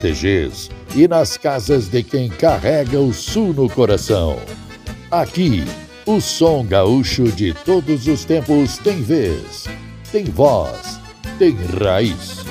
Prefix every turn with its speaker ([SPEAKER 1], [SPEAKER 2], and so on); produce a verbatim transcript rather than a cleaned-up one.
[SPEAKER 1] T Gs e nas casas de quem carrega o sul no coração. Aqui, o som gaúcho de todos os tempos tem vez, tem voz, tem raiz.